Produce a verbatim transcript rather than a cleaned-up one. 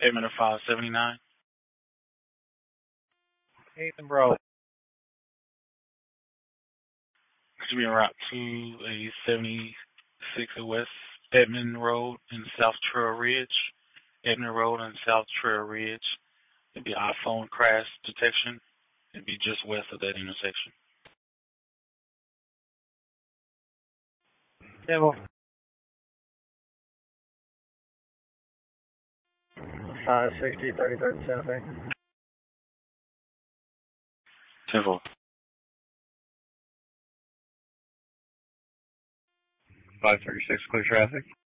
Edmund five seventy-nine. Ethan, bro. Could you be en route to a seventy-six West Edmond Road in South Trail Ridge? Edmond Road and South Trail Ridge. It'd be iPhone crash detection. It'd be just west of that intersection. Devil. five sixty, thirty-third Santa Fe. Temple. five thirty-six, clear traffic.